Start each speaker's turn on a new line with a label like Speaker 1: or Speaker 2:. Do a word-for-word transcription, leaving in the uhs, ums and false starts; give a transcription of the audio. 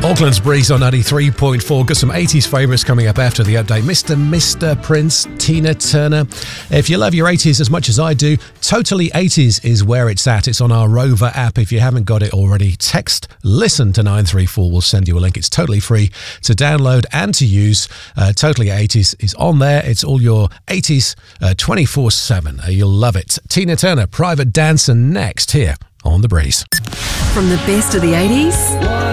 Speaker 1: Auckland's Breeze on ninety-three point four. Got some eighties favourites coming up after the update. Mister Mister Prince, Tina Turner. If you love your eighties as much as I do, Totally eighties is where it's at. It's on our Rover app. If you haven't got it already, text LISTEN to nine three four. We'll send you a link. It's totally free to download and to use. Uh, Totally eighties is on there. It's all your eighties uh, twenty-four seven. Uh, you'll love it. Tina Turner, Private Dancer, next here on The Breeze.
Speaker 2: From the best of the eighties